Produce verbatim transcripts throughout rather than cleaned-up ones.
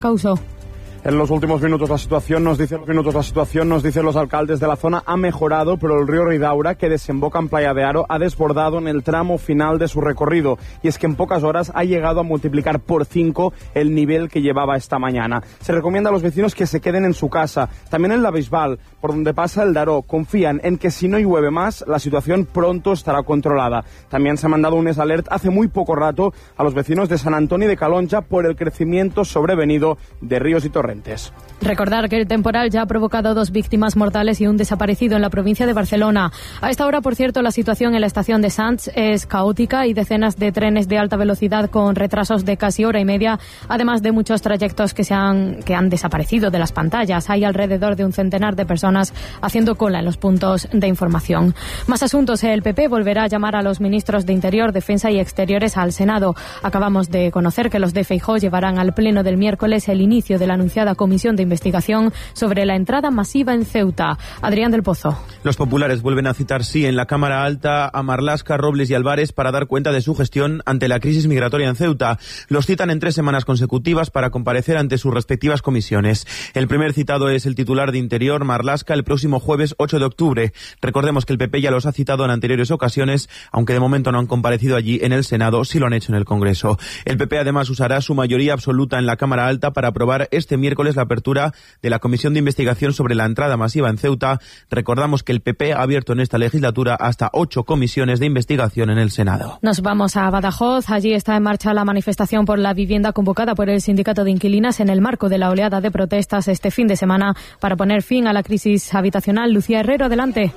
causó. En los últimos minutos la situación nos dice los minutos la situación nos dicen los alcaldes de la zona ha mejorado, pero el río Ridaura, que desemboca en Playa de Aro, ha desbordado en el tramo final de su recorrido, y es que en pocas horas ha llegado a multiplicar por cinco el nivel que llevaba esta mañana. Se recomienda a los vecinos que se queden en su casa. También en la Bisbal, por donde pasa el Daró, confían en que si no llueve más, la situación pronto estará controlada. También se ha mandado un alert hace muy poco rato a los vecinos de San Antoni de Calonja por el crecimiento sobrevenido de ríos y torrentes. Recordar que el temporal ya ha provocado dos víctimas mortales y un desaparecido en la provincia de Barcelona. A esta hora, por cierto, la situación en la estación de Sants es caótica y decenas de trenes de alta velocidad con retrasos de casi hora y media, además de muchos trayectos que, se han, que han desaparecido de las pantallas. Hay alrededor de un centenar de personas haciendo cola en los puntos de información. Más asuntos. El P P volverá a llamar a los ministros de Interior, Defensa y Exteriores al Senado. Acabamos de conocer que los de Feijóo llevarán al pleno del miércoles el inicio de la anunciada comisión de investigación sobre la entrada masiva en Ceuta. Adrián del Pozo. Los populares vuelven a citar sí en la Cámara Alta a Marlaska, Robles y Álvarez para dar cuenta de su gestión ante la crisis migratoria en Ceuta. Los citan en tres semanas consecutivas para comparecer ante sus respectivas comisiones. El primer citado es el titular de Interior, Marlaska, el próximo jueves ocho de octubre. Recordemos que el P P ya los ha citado en anteriores ocasiones, aunque de momento no han comparecido allí en el Senado, sí lo han hecho en el Congreso. El P P además usará su mayoría absoluta en la Cámara Alta para aprobar este miércoles la apertura de la comisión de investigación sobre la entrada masiva en Ceuta. Recordamos que el P P ha abierto en esta legislatura hasta ocho comisiones de investigación en el Senado. Nos vamos a Badajoz. Allí está en marcha la manifestación por la vivienda convocada por el Sindicato de Inquilinas en el marco de la oleada de protestas este fin de semana para poner fin a la crisis habitacional. Lucía Herrero, adelante.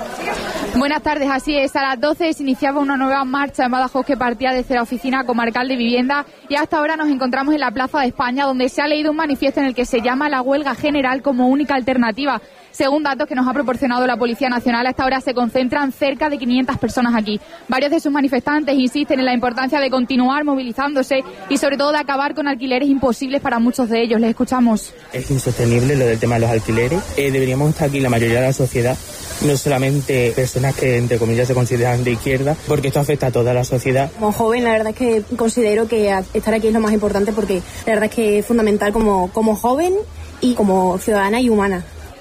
Buenas tardes, así es. A las doce se iniciaba una nueva marcha en Badajoz que partía desde la Oficina Comarcal de Vivienda y hasta ahora nos encontramos en la Plaza de España, donde se ha leído un manifiesto en el que se llama la huelga general como única alternativa. Según datos que nos ha proporcionado la Policía Nacional, hasta ahora se concentran cerca de quinientas personas aquí. Varios de sus manifestantes insisten en la importancia de continuar movilizándose y sobre todo de acabar con alquileres imposibles para muchos de ellos. Les escuchamos. Es insostenible lo del tema de los alquileres. Eh, deberíamos estar aquí la mayoría de la sociedad, no solamente personas que entre comillas se consideran de izquierda, porque esto afecta a toda la sociedad. Como joven, la verdad es que considero que estar aquí es lo más importante, porque la verdad es que es fundamental como, como joven y como ciudadana y humana.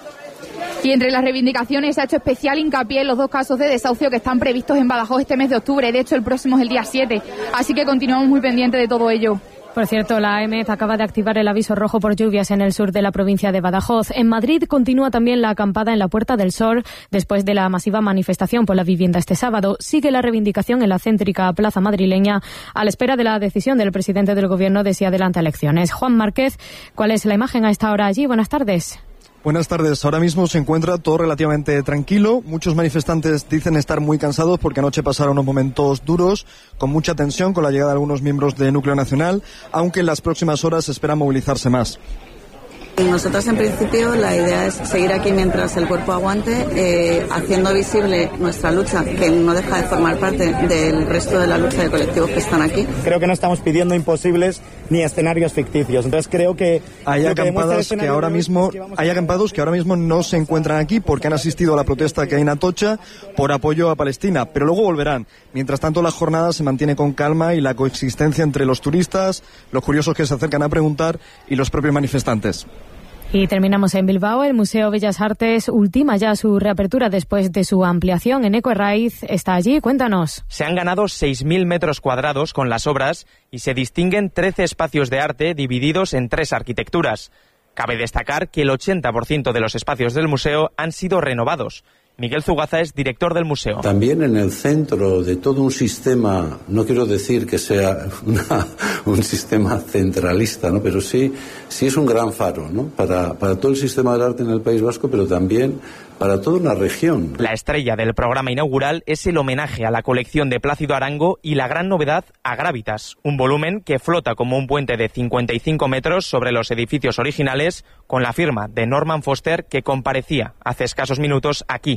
Y entre las reivindicaciones se ha hecho especial hincapié en los dos casos de desahucio que están previstos en Badajoz este mes de octubre. De hecho, el próximo es el día siete. Así que continuamos muy pendientes de todo ello. Por cierto, la A M F acaba de activar el aviso rojo por lluvias en el sur de la provincia de Badajoz. En Madrid continúa también la acampada en la Puerta del Sol después de la masiva manifestación por la vivienda este sábado. Sigue la reivindicación en la céntrica plaza madrileña a la espera de la decisión del presidente del Gobierno de si adelanta elecciones. Juan Márquez, ¿cuál es la imagen a esta hora allí? Buenas tardes. Buenas tardes. Ahora mismo se encuentra todo relativamente tranquilo. Muchos manifestantes dicen estar muy cansados porque anoche pasaron unos momentos duros, con mucha tensión, con la llegada de algunos miembros del Núcleo Nacional, aunque en las próximas horas se espera movilizarse más. Nosotros, en principio, la idea es seguir aquí mientras el cuerpo aguante, eh, haciendo visible nuestra lucha, que no deja de formar parte del resto de la lucha de colectivos que están aquí. Creo que no estamos pidiendo imposibles ni escenarios ficticios. Entonces creo que hay acampadas que, que ahora mismo que hay acampados que ahora mismo no se encuentran aquí porque han asistido a la protesta que hay en Atocha por apoyo a Palestina, pero luego volverán. Mientras tanto, la jornada se mantiene con calma y la coexistencia entre los turistas, los curiosos que se acercan a preguntar y los propios manifestantes. Y terminamos en Bilbao. El Museo Bellas Artes ultima ya su reapertura después de su ampliación. Eneco Herraiz está allí. Cuéntanos. Se han ganado seis mil metros cuadrados con las obras y se distinguen trece espacios de arte divididos en tres arquitecturas. Cabe destacar que el ochenta por ciento de los espacios del museo han sido renovados. Miguel Zugaza es director del museo. También en el centro de todo un sistema, no quiero decir que sea una, un sistema centralista, ¿no? Pero sí, sí es un gran faro, ¿no? Para, para todo el sistema del arte en el País Vasco, pero también para toda una región. La estrella del programa inaugural es el homenaje a la colección de Plácido Arango y la gran novedad Agrávitas, un volumen que flota como un puente de cincuenta y cinco metros sobre los edificios originales, con la firma de Norman Foster, que comparecía hace escasos minutos aquí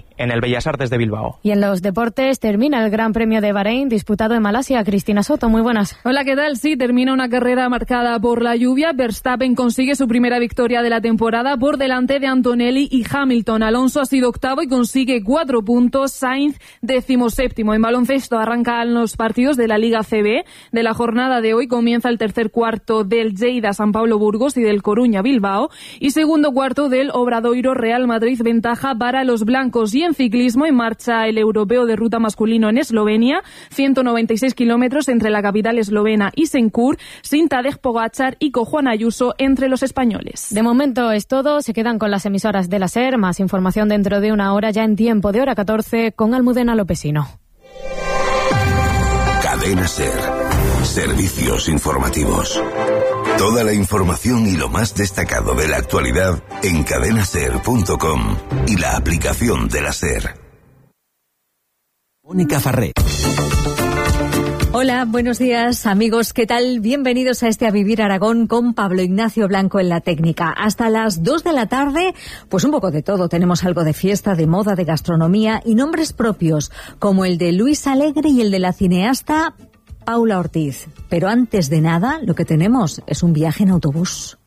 en el Bellas Artes de Bilbao. Y en los deportes termina el Gran Premio de Bahrein disputado en Malasia. Cristina Soto, muy buenas. Hola, ¿qué tal? Sí, termina una carrera marcada por la lluvia. Verstappen consigue su primera victoria de la temporada por delante de Antonelli y Hamilton. Alonso ha sido octavo y consigue cuatro puntos. Sainz decimoséptimo. En baloncesto arrancan los partidos de la Liga C B. De la jornada de hoy comienza el tercer cuarto del Lleida San Pablo Burgos y del Coruña Bilbao. Y segundo cuarto del Obradoiro Real Madrid, ventaja para los blancos. Y en ciclismo en marcha el europeo de ruta masculino en Eslovenia, ciento noventa y seis kilómetros entre la capital eslovena y Senkur, sin Tadej Pogačar y con Juan Ayuso entre los españoles. De momento es todo, se quedan con las emisoras de la SER, más información dentro de una hora ya en tiempo de hora catorce con Almudena Lopesino. Cadena SER, servicios informativos. Toda la información y lo más destacado de la actualidad en cadena ser punto com y la aplicación de la SER. Mónica Farré. Hola, buenos días amigos, ¿qué tal? Bienvenidos a este A Vivir Aragón con Pablo Ignacio Blanco en la técnica. Hasta las dos de la tarde, pues un poco de todo. Tenemos algo de fiesta, de moda, de gastronomía y nombres propios, como el de Luis Alegre y el de la cineasta Paula Ortiz. Pero antes de nada, lo que tenemos es un viaje en autobús.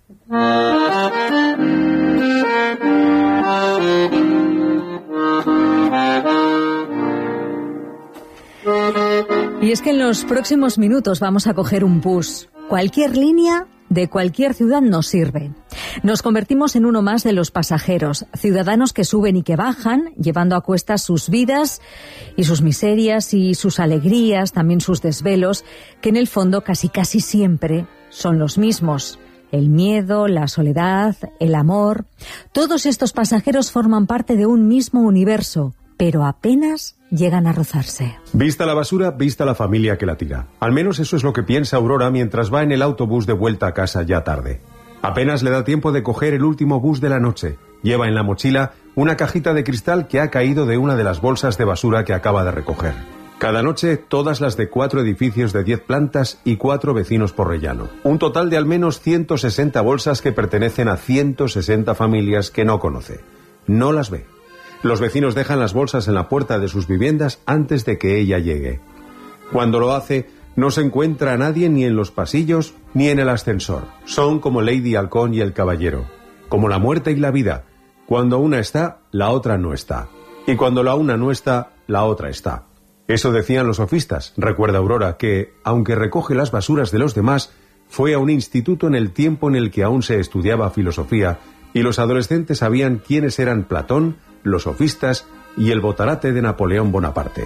Y es que en los próximos minutos vamos a coger un bus. Cualquier línea de cualquier ciudad nos sirve. Nos convertimos en uno más de los pasajeros, ciudadanos que suben y que bajan, llevando a cuestas sus vidas y sus miserias y sus alegrías, también sus desvelos, que en el fondo casi casi siempre son los mismos. El miedo, la soledad, el amor. Todos estos pasajeros forman parte de un mismo universo, pero apenas llegan a rozarse. Vista la basura, vista la familia que la tira. Al menos eso es lo que piensa Aurora mientras va en el autobús de vuelta a casa ya tarde. Apenas le da tiempo de coger el último bus de la noche. Lleva en la mochila una cajita de cristal que ha caído de una de las bolsas de basura que acaba de recoger. Cada noche, todas las de cuatro edificios de diez plantas y cuatro vecinos por rellano. Un total de al menos ciento sesenta bolsas que pertenecen a ciento sesenta familias que no conoce. No las ve. Los vecinos dejan las bolsas en la puerta de sus viviendas antes de que ella llegue. Cuando lo hace, no se encuentra a nadie ni en los pasillos ni en el ascensor. Son como Lady Halcón y el Caballero, como la muerte y la vida. Cuando una está, la otra no está. Y cuando la una no está, la otra está. Eso decían los sofistas, recuerda Aurora, que, aunque recoge las basuras de los demás, fue a un instituto en el tiempo en el que aún se estudiaba filosofía y los adolescentes sabían quiénes eran Platón, los sofistas y el botarate de Napoleón Bonaparte.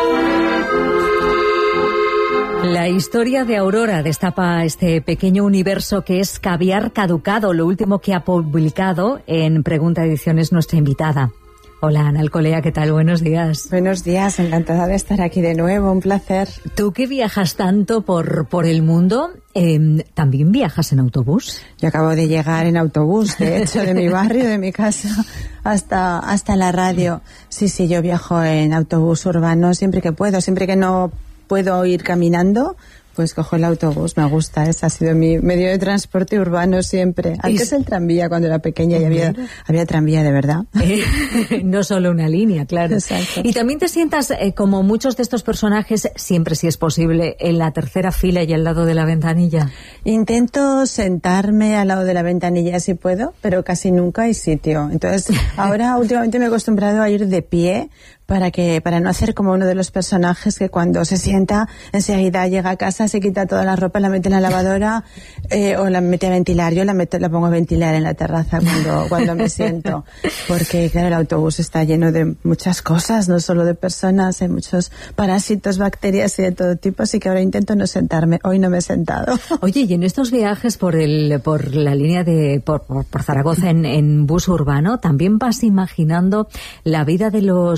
La historia de Aurora destapa este pequeño universo que es Caviar Caducado, lo último que ha publicado en Pregunta Ediciones nuestra invitada. Hola, Ana Alcolea, ¿qué tal? Buenos días. Buenos días, encantada de estar aquí de nuevo, un placer. Tú que viajas tanto por, por el mundo, eh, ¿también viajas en autobús? Yo acabo de llegar en autobús, de hecho, de mi barrio, de mi casa, hasta, hasta la radio. Sí, sí, yo viajo en autobús urbano siempre que puedo, siempre que no puedo ir caminando, pues cojo el autobús, me gusta, ese ha sido mi medio de transporte urbano siempre. Antes el tranvía, cuando era pequeña, y había, había tranvía de verdad. Eh, no solo una línea, claro. Exacto. Y también te sientas, eh, como muchos de estos personajes, siempre si es posible, en la tercera fila y al lado de la ventanilla. Intento sentarme al lado de la ventanilla si puedo, pero casi nunca hay sitio. Entonces, ahora últimamente me he acostumbrado a ir de pie, para que para no hacer como uno de los personajes que cuando se sienta enseguida llega a casa, se quita toda la ropa, la mete en la lavadora eh, o la mete a ventilar. Yo la meto, la pongo a ventilar en la terraza cuando cuando me siento, porque claro, el autobús está lleno de muchas cosas, no solo de personas, hay muchos parásitos, bacterias y de todo tipo, así que ahora intento no sentarme. Hoy no me he sentado. Oye, y en estos viajes por el por la línea de por, por, por Zaragoza en, en bus urbano, ¿también vas imaginando la vida de los eh,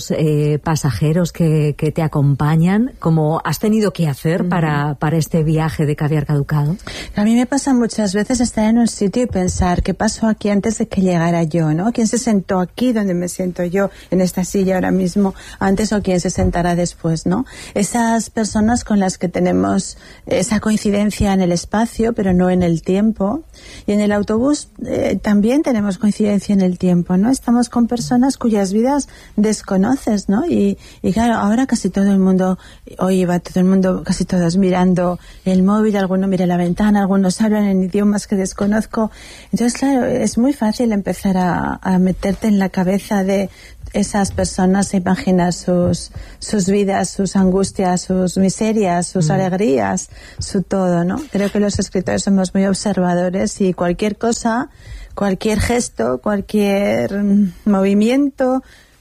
de pasajeros que, que te acompañan, como has tenido que hacer para, para este viaje de Caviar Caducado? A mí me pasa muchas veces estar en un sitio y pensar qué pasó aquí antes de que llegara yo, ¿no? ¿Quién se sentó aquí donde me siento yo, en esta silla ahora mismo, antes, o quién se sentará después, ¿no? Esas personas con las que tenemos esa coincidencia en el espacio, pero no en el tiempo. Y en el autobús eh, también tenemos coincidencia en el tiempo, ¿no? Estamos con personas cuyas vidas desconoces, ¿no? Y, y claro, ahora casi todo el mundo, hoy va todo el mundo, casi todos mirando el móvil, algunos mira la ventana, algunos hablan en idiomas que desconozco. Entonces, claro, es muy fácil empezar a, a meterte en la cabeza de esas personas, a imaginar sus, sus vidas, sus angustias, sus miserias, sus mm. alegrías, su todo, ¿no? Creo que los escritores somos muy observadores y cualquier cosa, cualquier gesto, cualquier movimiento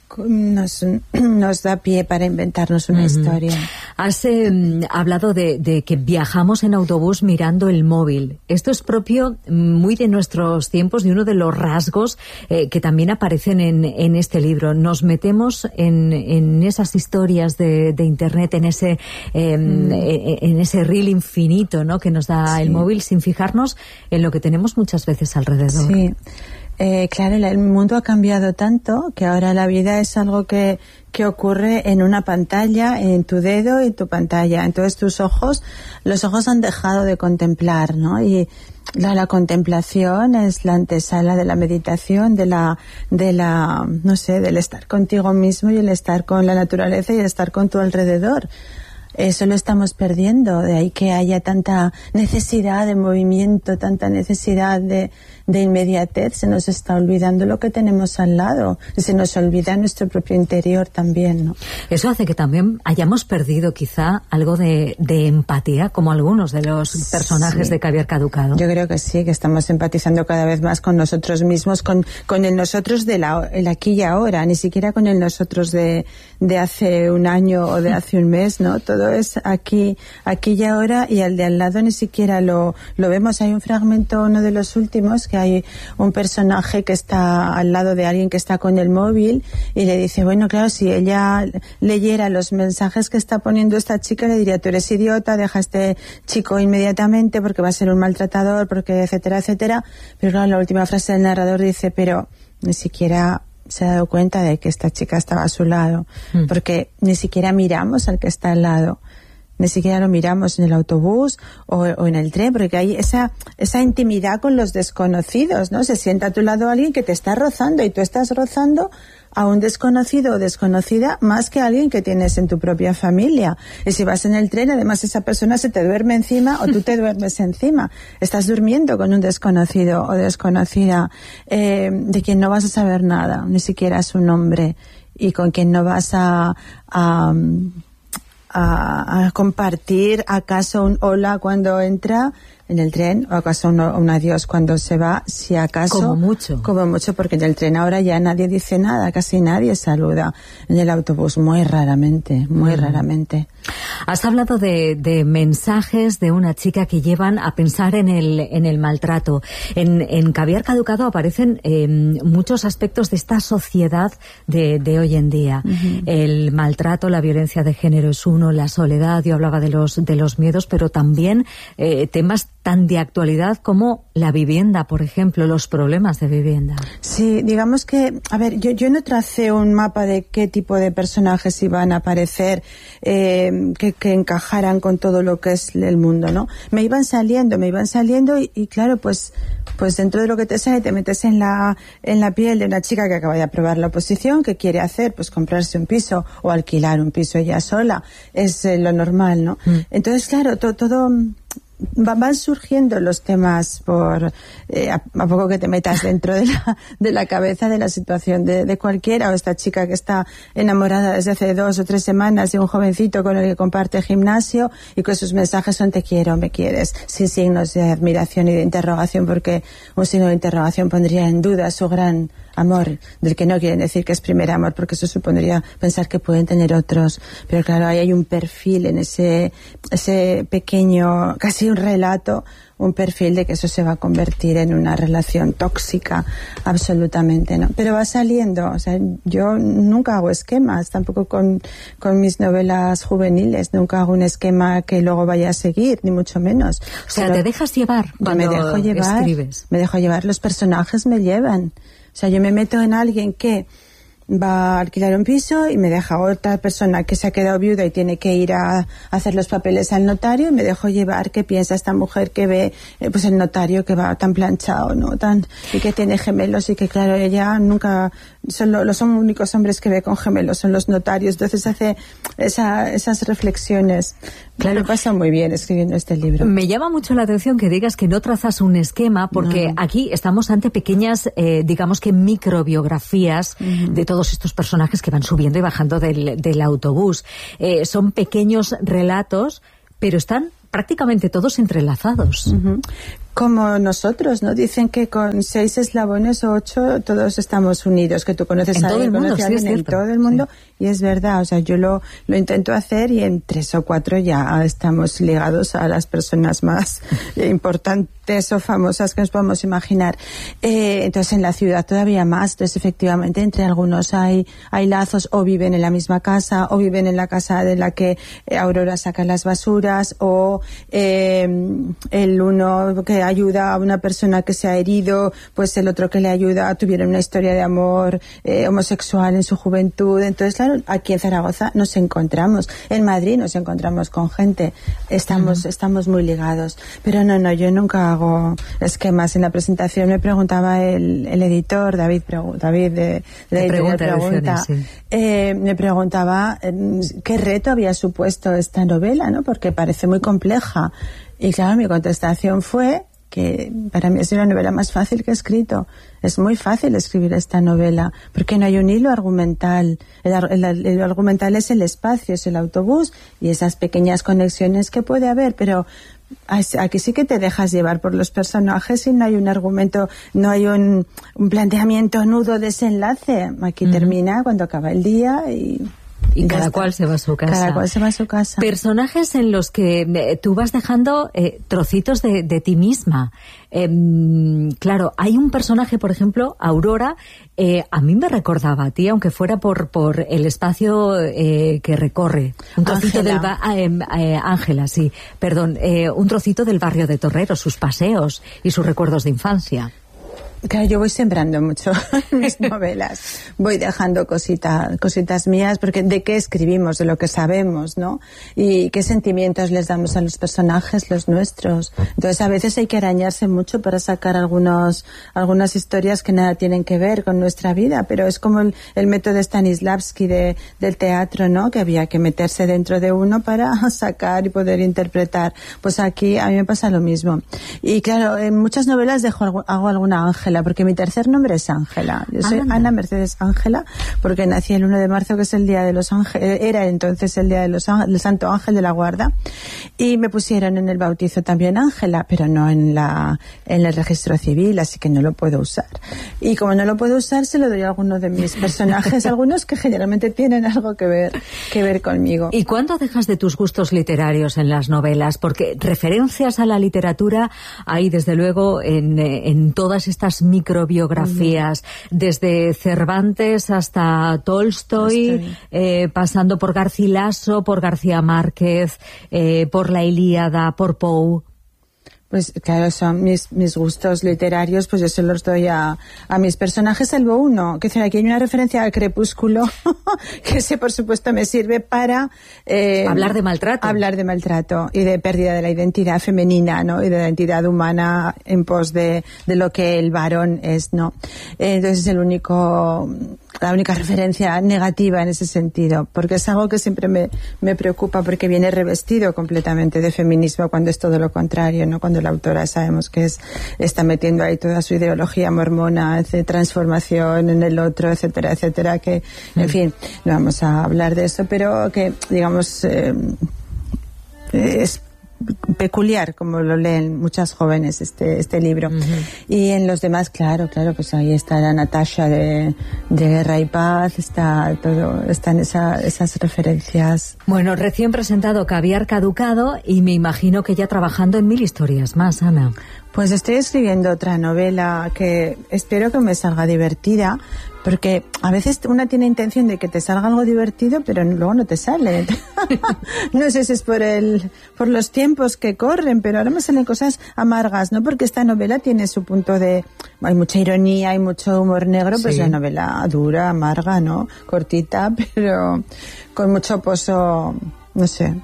nos, nos da pie para inventarnos una uh-huh. historia. Has eh, hablado de, de que viajamos en autobús mirando el móvil. Esto es propio muy de nuestros tiempos, de uno de los rasgos eh, que también aparecen en, en este libro. Nos metemos en, en esas historias de, de Internet, en ese eh, mm. en ese reel infinito, ¿no?, que nos da sí. el móvil, sin fijarnos en lo que tenemos muchas veces alrededor. Sí. Eh, claro, el mundo ha cambiado tanto que ahora la vida es algo que, que ocurre en una pantalla, en tu dedo y tu pantalla. Entonces tus ojos, los ojos han dejado de contemplar, ¿no? Y la, la contemplación es la antesala de la meditación, de la, de la, no sé, del estar contigo mismo y el estar con la naturaleza y el estar con tu alrededor. Eso lo estamos perdiendo, de ahí que haya tanta necesidad de movimiento, tanta necesidad de, de inmediatez. Se nos está olvidando lo que tenemos al lado, se nos olvida nuestro propio interior también, ¿no? Eso hace que también hayamos perdido quizá algo de, de empatía, como algunos de los personajes sí. de Caviar Caducado. Yo creo que sí, que estamos empatizando cada vez más con nosotros mismos, con, con el nosotros de la, el aquí y ahora, ni siquiera con el nosotros de, de hace un año o de hace un mes, ¿no? Todo es aquí, aquí y ahora, y al de al lado ni siquiera lo, lo vemos. Hay un fragmento, uno de los últimos, que hay un personaje que está al lado de alguien que está con el móvil y le dice, bueno, claro, si ella leyera los mensajes que está poniendo esta chica, le diría, tú eres idiota, deja a este chico inmediatamente porque va a ser un maltratador, porque etcétera, etcétera. Pero claro, la última frase del narrador dice, pero ni siquiera se ha dado cuenta de que esta chica estaba a su lado, mm. porque ni siquiera miramos al que está al lado, ni siquiera lo miramos en el autobús o, o en el tren, porque hay esa esa intimidad con los desconocidos, ¿no? Se sienta a tu lado alguien que te está rozando y tú estás rozando a un desconocido o desconocida más que a alguien que tienes en tu propia familia. Y si vas en el tren, además esa persona se te duerme encima o tú te duermes encima. Estás durmiendo con un desconocido o desconocida eh, de quien no vas a saber nada, ni siquiera su nombre, y con quien no vas a... a A, a compartir acaso un hola cuando entra en el tren, o acaso un, un adiós cuando se va, si acaso. Como mucho. Como mucho, porque en el tren ahora ya nadie dice nada, casi nadie saluda. En el autobús muy raramente, muy mm. raramente. Has hablado de, de mensajes de una chica que llevan a pensar en el, en el maltrato. En, en Caviar Caducado aparecen eh, muchos aspectos de esta sociedad de, de hoy en día. Uh-huh. El maltrato, la violencia de género es uno, la soledad, yo hablaba de los, de los miedos, pero también eh, temas tan de actualidad como la vivienda, por ejemplo, los problemas de vivienda. Sí, digamos que, a ver, yo, yo no tracé un mapa de qué tipo de personajes iban a aparecer, eh, que, que encajaran con todo lo que es el mundo, ¿no? Me iban saliendo, me iban saliendo y, y claro, pues, pues dentro de lo que te sale te metes en la, en la piel de una chica que acaba de aprobar la oposición, que quiere hacer, pues comprarse un piso o alquilar un piso ella sola, es eh, lo normal, ¿no? Mm. Entonces, claro, to, todo... van surgiendo los temas por eh, a, a poco que te metas dentro de la, de la cabeza de la situación de, de cualquiera, o esta chica que está enamorada desde hace dos o tres semanas de un jovencito con el que comparte gimnasio y que sus mensajes son te quiero, me quieres, sin signos de admiración y de interrogación, porque un signo de interrogación pondría en duda su gran amor, del que no quieren decir que es primer amor, porque eso supondría pensar que pueden tener otros. Pero claro, ahí hay un perfil en ese ese pequeño, casi un relato, un perfil de que eso se va a convertir en una relación tóxica, absolutamente, ¿no? Pero va saliendo, o sea, yo nunca hago esquemas, tampoco con, con mis novelas juveniles, nunca hago un esquema que luego vaya a seguir, ni mucho menos. O sea, Pero te dejas llevar cuando me dejo llevar, escribes. Me dejo llevar, los personajes me llevan. O sea, yo me meto en alguien que va a alquilar un piso y me deja otra persona que se ha quedado viuda y tiene que ir a hacer los papeles al notario, y me dejo llevar qué piensa esta mujer que ve eh, pues el notario que va tan planchado, no tan, y que tiene gemelos, y que claro, ella nunca, son lo, los únicos hombres que ve con gemelos son los notarios. Entonces hace esa, esas reflexiones. Claro, me pasa muy bien escribiendo este libro. Me llama mucho la atención que digas que no trazas un esquema, porque no. Aquí estamos ante pequeñas, eh, digamos que microbiografías uh-huh. de todos estos personajes que van subiendo y bajando del, del autobús. Eh, son pequeños relatos, pero están prácticamente todos entrelazados. Uh-huh. Como nosotros, ¿no? Dicen que con seis eslabones o ocho todos estamos unidos, que tú conoces en a alguien, conoces a alguien en todo el mundo, sí. Y es verdad, o sea, yo lo, lo intento hacer y en tres o cuatro ya estamos ligados a las personas más importantes o famosas que nos podemos imaginar. Eh, entonces en la ciudad todavía más, entonces efectivamente entre algunos hay, hay lazos, o viven en la misma casa, o viven en la casa de la que Aurora saca las basuras, o eh, el uno que ayuda a una persona que se ha herido, pues el otro que le ayuda, tuvieron una historia de amor eh, homosexual en su juventud. Entonces, claro, aquí en Zaragoza nos encontramos, en Madrid nos encontramos con gente, estamos, uh-huh. estamos muy ligados. Pero no, no, yo nunca hago esquemas. En la presentación me preguntaba el, el editor, David, David de, de de pregunta, pregunta sí. eh, me preguntaba eh, qué reto había supuesto esta novela, ¿no? Porque parece muy compleja. Y claro, mi contestación fue que para mí es una novela más fácil que he escrito. Es muy fácil escribir esta novela, porque no hay un hilo argumental. El, el, el hilo argumental es el espacio, es el autobús y esas pequeñas conexiones que puede haber, pero aquí sí que te dejas llevar por los personajes y no hay un argumento, no hay un, un planteamiento nudo, desenlace. Aquí uh-huh. termina cuando acaba el día y... Y cada cual se va a su casa. Cada cual se va a su casa. Personajes en los que eh, tú vas dejando eh, trocitos de, de ti misma. Eh, claro, hay un personaje, por ejemplo, Aurora, eh, a mí me recordaba a ti, aunque fuera por por el espacio eh, que recorre. Un trocito Ángela. del ba- eh, eh, Ángela, sí, perdón, eh, un trocito del barrio de Torrero, sus paseos y sus recuerdos de infancia. Claro, yo voy sembrando mucho en mis novelas. Voy dejando cositas, cositas mías, porque de qué escribimos, de lo que sabemos, ¿no? Y qué sentimientos les damos a los personajes, los nuestros. Entonces, a veces hay que arañarse mucho para sacar algunos, algunas historias que nada tienen que ver con nuestra vida, pero es como el, el método de Stanislavski de, del teatro, ¿no? Que había que meterse dentro de uno para sacar y poder interpretar. Pues aquí a mí me pasa lo mismo. Y claro, en muchas novelas dejo, hago alguna Ángela, porque mi tercer nombre es Ángela. Yo soy Ana, Ana Mercedes Ángela, porque nací el uno de marzo, que es el día de los ángeles, era entonces el día de los ángeles, el Santo Ángel de la Guarda, y me pusieron en el bautizo también Ángela, pero no en la en el registro civil, así que no lo puedo usar. Y como no lo puedo usar, se lo doy a alguno de mis personajes, algunos que generalmente tienen algo que ver que ver conmigo. ¿Y cuándo dejas de tus gustos literarios en las novelas? Porque referencias a la literatura hay desde luego en, en todas estas microbiografías, uh-huh. desde Cervantes hasta Tolstoy, eh, pasando por Garcilaso, por García Márquez, eh, por la Ilíada, por Poe. Pues claro, son mis, mis gustos literarios, pues yo se los doy a, a mis personajes, salvo uno, que aquí hay una referencia al Crepúsculo, que ese por supuesto me sirve para... Eh, hablar de maltrato. Hablar de maltrato y de pérdida de la identidad femenina, ¿no? Y de la identidad humana en pos de, de lo que el varón es, ¿no? Entonces es el único... la única referencia negativa en ese sentido, porque es algo que siempre me, me preocupa, porque viene revestido completamente de feminismo cuando es todo lo contrario, ¿no? Cuando la autora sabemos que es, está metiendo ahí toda su ideología mormona, de transformación en el otro, etcétera, etcétera, que, en fin, no vamos a hablar de eso, pero que, digamos, eh, es peculiar, como lo leen muchas jóvenes este este libro. Uh-huh. Y en los demás, claro, claro, pues ahí está la Natasha de, de Guerra y Paz, está todo, están esa, esas referencias. Bueno, recién presentado Caviar Caducado y me imagino que ya trabajando en mil historias más, Ana. Pues estoy escribiendo otra novela que espero que me salga divertida, porque a veces una tiene intención de que te salga algo divertido, pero luego no te sale. No sé si es por el por los tiempos que corren, pero ahora me salen cosas amargas, ¿no? Porque esta novela tiene su punto de... Hay mucha ironía, hay mucho humor negro, sí. Pues es una novela dura, amarga, ¿no? Cortita, pero con mucho pozo, no sé,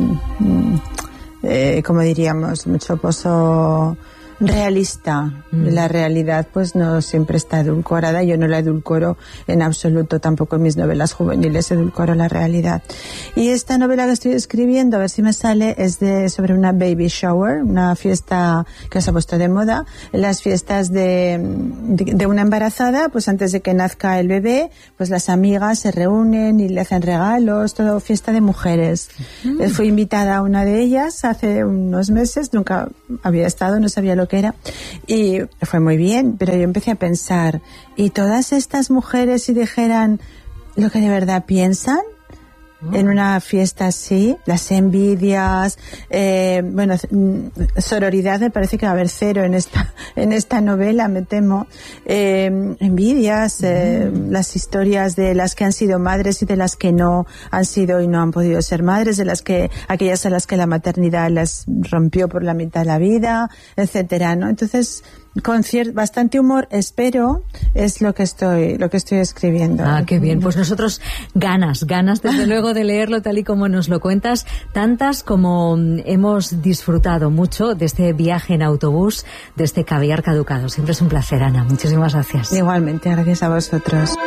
eh, como diríamos, mucho pozo... realista. Mm. La realidad pues no siempre está edulcorada, yo no la edulcoro en absoluto, tampoco en mis novelas juveniles edulcoro la realidad. Y esta novela que estoy escribiendo, a ver si me sale, es de sobre una baby shower, una fiesta que se ha puesto de moda, las fiestas de, de, de una embarazada, pues antes de que nazca el bebé, pues las amigas se reúnen y le hacen regalos, todo fiesta de mujeres. Mm. Fui invitada a una de ellas hace unos meses, nunca había estado, no sabía lo que era, y fue muy bien, pero yo empecé a pensar, ¿y todas estas mujeres si dijeran lo que de verdad piensan oh. en una fiesta así? Las envidias, eh, bueno, sororidad me parece que va a haber cero en esta en esta novela, me temo, eh, envidias, eh, mm. las historias de las que han sido madres y de las que no han sido y no han podido ser madres, de las que aquellas a las que la maternidad las rompió por la mitad de la vida, etcétera, ¿no? Entonces, con cier- bastante humor, espero, es lo que estoy lo que estoy escribiendo. Ah, qué bien. Pues nosotros ganas, ganas desde luego de leerlo tal y como nos lo cuentas, tantas como hemos disfrutado mucho de este viaje en autobús, de este Caviar Caducado. Siempre es un placer, Ana. Muchísimas gracias. Igualmente, gracias a vosotros.